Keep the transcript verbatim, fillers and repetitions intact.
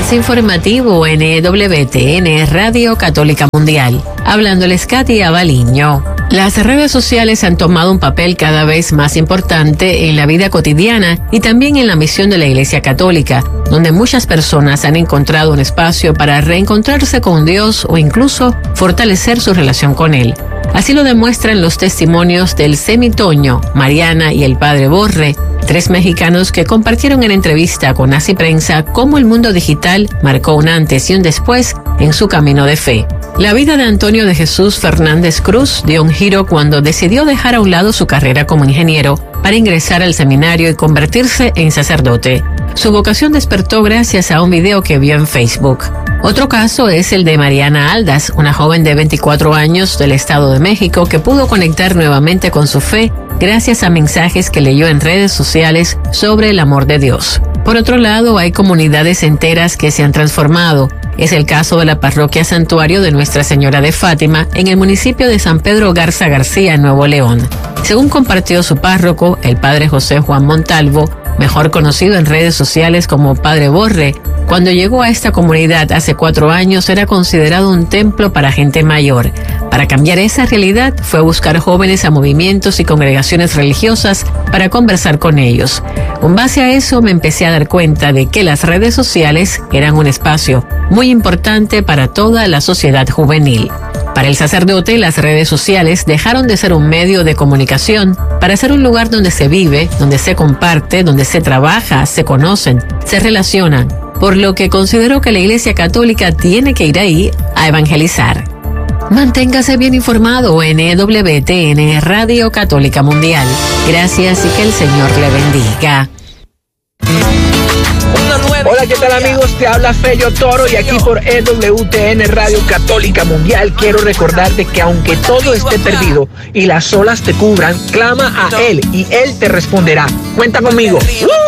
más informativo en E W T N Radio Católica Mundial. Hablándoles Katy Abaliño. Las redes sociales han tomado un papel cada vez más importante en la vida cotidiana y también en la misión de la Iglesia Católica, donde muchas personas han encontrado un espacio para reencontrarse con Dios o incluso fortalecer su relación con Él. Así lo demuestran los testimonios del Semitoño, Mariana y el Padre Borre, tres mexicanos que compartieron en entrevista con Así Prensa cómo el mundo digital marcó un antes y un después en su camino de fe. La vida de Antonio de Jesús Fernández Cruz dio un giro cuando decidió dejar a un lado su carrera como ingeniero para ingresar al seminario y convertirse en sacerdote. Su vocación despertó gracias a un video que vio en Facebook. Otro caso es el de Mariana Aldas, una joven de veinticuatro años del Estado de México que pudo conectar nuevamente con su fe gracias a mensajes que leyó en redes sociales sobre el amor de Dios. Por otro lado, hay comunidades enteras que se han transformado. Es el caso de la parroquia Santuario de Nuestra Señora de Fátima en el municipio de San Pedro Garza García, en Nuevo León. Según compartió su párroco, el padre José Juan Montalvo, mejor conocido en redes sociales como Padre Borre, cuando llegó a esta comunidad hace cuatro años era considerado un templo para gente mayor. Para cambiar esa realidad fue a buscar jóvenes a movimientos y congregaciones religiosas para conversar con ellos. Con base a eso me empecé a dar cuenta de que las redes sociales eran un espacio muy importante para toda la sociedad juvenil. Para el sacerdote, las redes sociales dejaron de ser un medio de comunicación para ser un lugar donde se vive, donde se comparte, donde se trabaja, se conocen, se relacionan, por lo que consideró que la Iglesia Católica tiene que ir ahí a evangelizar. Manténgase bien informado en E W T N Radio Católica Mundial. Gracias y que el Señor le bendiga. Hola, ¿qué tal amigos? Te habla Fello Toro y aquí por E W T N Radio Católica Mundial quiero recordarte que aunque todo esté perdido y las olas te cubran, clama a Él y Él te responderá. Cuenta conmigo.